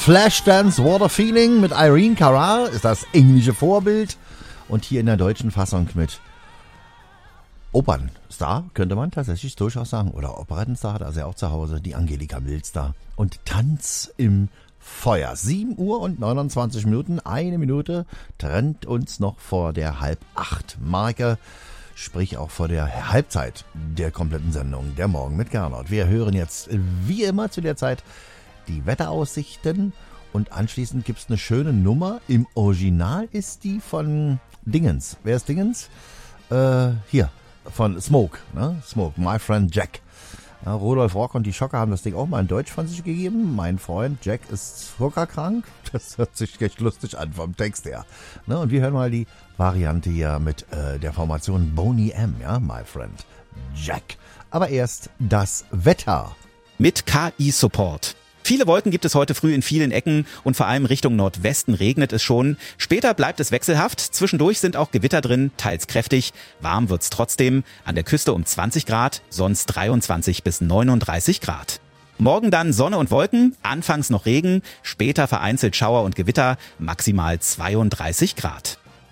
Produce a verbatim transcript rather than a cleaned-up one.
Flashdance What a Feeling mit Irene Cara ist das englische Vorbild. Und hier in der deutschen Fassung mit Opernstar, könnte man tatsächlich durchaus sagen. Oder Operettenstar hat er ja auch zu Hause, die Angelika Milster. Und Tanz im Feuer. sieben Uhr und neunundzwanzig Minuten, eine Minute trennt uns noch vor der halb acht Marke. Sprich auch vor der Halbzeit der kompletten Sendung, der Morgen mit Gernot. Wir hören jetzt wie immer zu der Zeit die Wetteraussichten und anschließend gibt es eine schöne Nummer. Im Original ist die von Dingens. Wer ist Dingens? Äh, hier, von Smoke, ne? Smoke, My Friend Jack. Ja, Rudolf Rock und die Schocker haben das Ding auch mal in Deutsch von sich gegeben. Mein Freund Jack ist zuckerkrank. Das hört sich echt lustig an vom Text her. Ne, und wir hören mal die Variante hier mit äh, der Formation Boney M. Ja, My Friend Jack. Aber erst das Wetter. Mit K I-Support. Viele Wolken gibt es heute früh in vielen Ecken und vor allem Richtung Nordwesten regnet es schon. Später bleibt es wechselhaft. Zwischendurch sind auch Gewitter drin, teils kräftig. Warm wird's trotzdem. An der Küste um zwanzig Grad, sonst dreiundzwanzig bis neununddreißig Grad. Morgen dann Sonne und Wolken, anfangs noch Regen, später vereinzelt Schauer und Gewitter, maximal zweiunddreißig Grad.